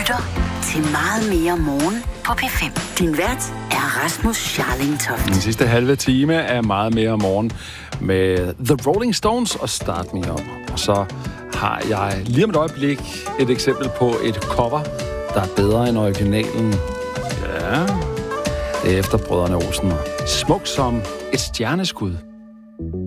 lytter til Meget mere morgen på P5. Din vært er Rasmus Scharling Toft. Den sidste halve time er Meget mere morgen med The Rolling Stones og Start Me Up. Og så har jeg lige om et øjeblik et eksempel på et cover, der er bedre end originalen. Ja, det er efter Brødrene Olsen. Smuk som et stjerneskud.